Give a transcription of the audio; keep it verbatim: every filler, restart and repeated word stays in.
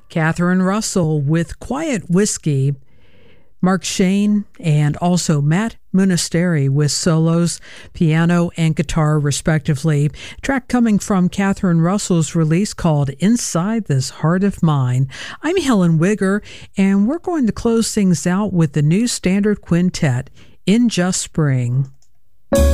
Catherine Russell with Quiet Whiskey, Mark Shane, and also Matt Munisteri with solos, piano, and guitar, respectively. A track coming from Catherine Russell's release called Inside This Heart of Mine. I'm Helen Wigger, and we're going to close things out with the new standard quintet, In Just Spring.